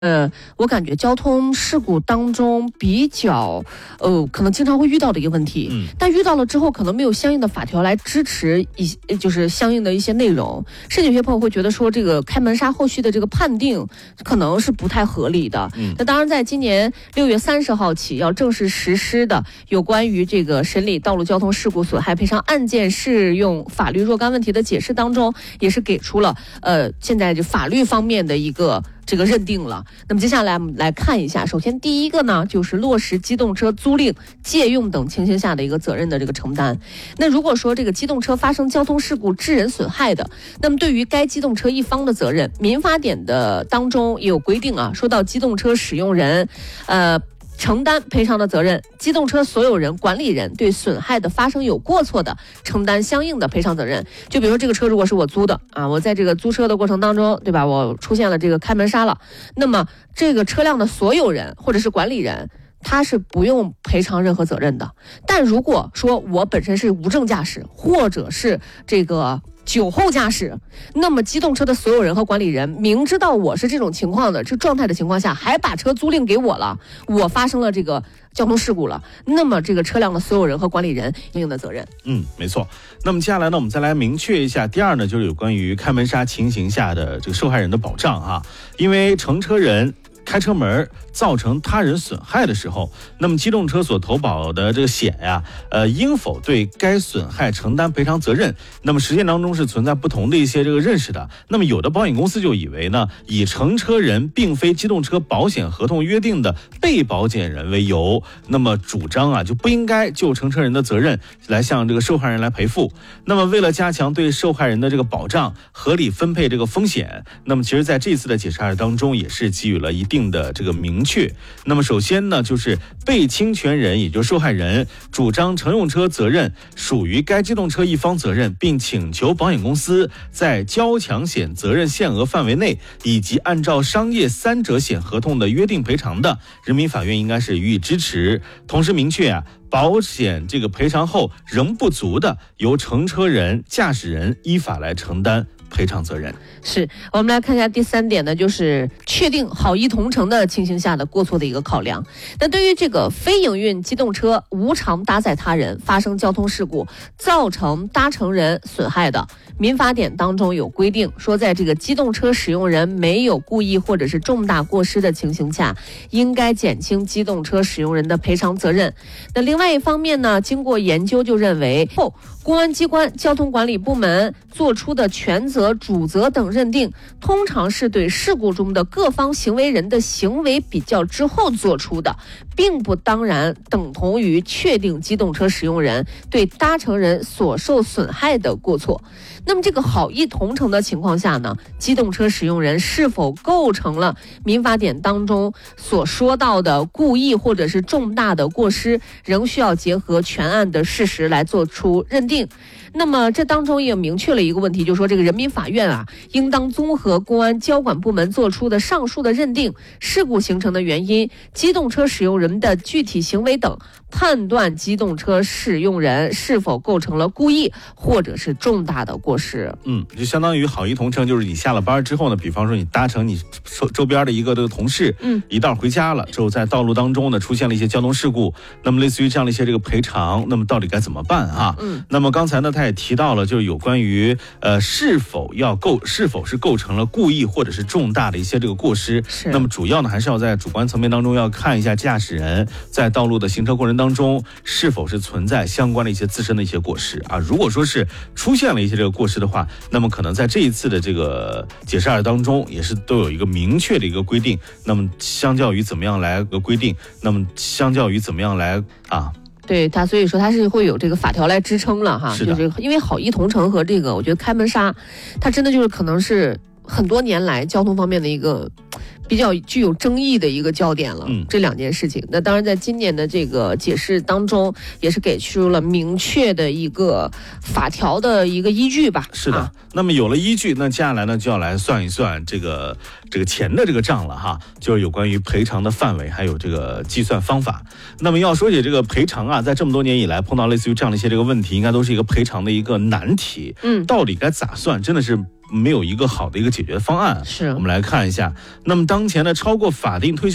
我感觉交通事故当中比较，可能经常会遇到的一个问题，但遇到了之后可能没有相应的法条来支持就是相应的一些内容，甚至有些朋友会觉得说这个开门砂后续的这个判定可能是不太合理的。那当然，在今年6月30号起要正式实施的有关于这个审理道路交通事故损害赔偿案件适用法律若干问题的解释当中，也是给出了现在就法律方面的一个这个认定了。那么接下来我们来看一下，首先第一个呢，就是落实机动车租赁、借用等情形下的一个责任的这个承担。那如果说这个机动车发生交通事故致人损害的，那么对于该机动车一方的责任，民法典的当中也有规定啊，说到机动车使用人，承担赔偿的责任，机动车所有人、管理人对损害的发生有过错的，承担相应的赔偿责任。就比如说这个车如果是我租的啊，我在这个租车的过程当中，对吧，我出现了这个开门砂了，那么这个车辆的所有人或者是管理人，他是不用赔偿任何责任的。但如果说我本身是无证驾驶，或者是这个酒后驾驶，那么机动车的所有人和管理人明知道我是这种情况的这状态的情况下，还把车租赁给我了，我发生了这个交通事故了，那么这个车辆的所有人和管理人应有的责任。 没错。那么接下来呢，我们再来明确一下第二呢，就是有关于开门砂情形下的这个受害人的保障啊。因为乘车人开车门造成他人损害的时候，那么机动车所投保的这个险呀，应否对该损害承担赔偿责任？那么实践当中是存在不同的一些这个认识的。那么有的保险公司就以为呢，以乘车人并非机动车保险合同约定的被保险人为由，那么主张啊就不应该就乘车人的责任来向这个受害人来赔付。那么为了加强对受害人的这个保障，合理分配这个风险，那么其实在这次的解释案当中也是给予了一定的这个明确。那么首先呢，就是被侵权人也就是受害人主张乘用车责任属于该机动车一方责任，并请求保险公司在交强险责任限额范围内以及按照商业三者险合同的约定赔偿的，人民法院应该是予以支持。同时明确保险这个赔偿后仍不足的，由乘车人、驾驶人依法来承担赔偿责任。 是，我们来看一下第三点呢，就是确定好意同乘的情形下的过错的一个考量。那对于这个非营运机动车无偿搭载他人发生交通事故，造成搭乘人损害的，民法典当中有规定，说在这个机动车使用人没有故意或者是重大过失的情形下，应该减轻机动车使用人的赔偿责任。那另外一方面呢，经过研究就认为，公安机关、交通管理部门做出的权责、主责等认定，通常是对事故中的各方行为人的行为比较之后做出的，并不当然等同于确定机动车使用人对搭乘人所受损害的过错。那么这个好意同乘的情况下呢，机动车使用人是否构成了民法典当中所说到的故意或者是重大的过失，仍需要结合全案的事实来做出认定。那么这当中也明确了一个问题，就是说这个人民法院应当综合公安交管部门做出的上述的认定、事故形成的原因、机动车使用人的具体行为等，判断机动车使用人是否构成了故意或者是重大的过失。 就相当于好意同乘，就是你下了班之后呢，比方说你搭乘你周边的一个这个同事，一道回家了之后，在道路当中呢出现了一些交通事故，那么类似于这样的一些这个赔偿，那么到底该怎么办啊？那么刚才呢他也提到了，就是有关于是否是构成了故意或者是重大的一些这个过失。那么主要呢还是要在主观层面当中要看一下驾驶人在道路的行车过程当中是否是存在相关的一些自身的一些过失啊。如果说是出现了一些这个过失的话，那么可能在这一次的这个解释案当中也是都有一个明确的一个规定。那么相较于怎么样来规定，那么相较于怎么样来对它，所以说它是会有这个法条来支撑了哈。 是的， 就是因为好意同乘和这个，我觉得开门砂，它真的就是可能是很多年来交通方面的一个比较具有争议的一个焦点了。这两件事情，那当然在今年的这个解释当中，也是给出了明确的一个法条的一个依据吧。 是的，那么有了依据，那接下来呢就要来算一算这个这个钱的这个账了哈，就是有关于赔偿的范围还有这个计算方法。那么要说起这个赔偿啊，在这么多年以来碰到类似于这样的一些这个问题，应该都是一个赔偿的一个难题。到底该咋算，真的是没有一个好的一个解决方案。 是， 我们来看一下，那么当前的超过法定退休